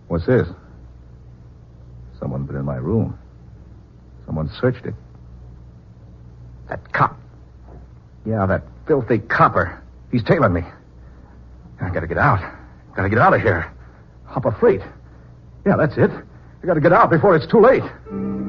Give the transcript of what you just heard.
What's this? Someone's been in my room. Someone searched it. That cop. Yeah, that filthy copper. He's tailing me. I gotta get out. Gotta get out of here. Hop a freight. Yeah, that's it. I gotta get out before it's too late.